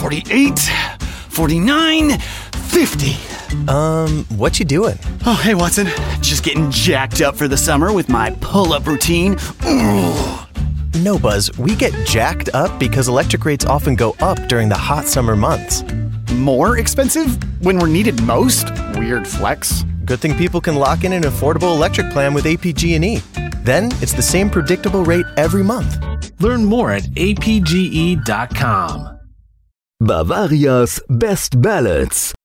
48, 49, 50. What you doing? Oh, hey, Watson. Just getting jacked up for the summer with my pull-up routine. Ooh. No, Buzz, we get jacked up because electric rates often go up during the hot summer months. More expensive when we're needed most? Weird flex. Good thing people can lock in an affordable electric plan with APG&E. Then it's the same predictable rate every month. Learn more at apge.com. Bavaria's Best Ballads.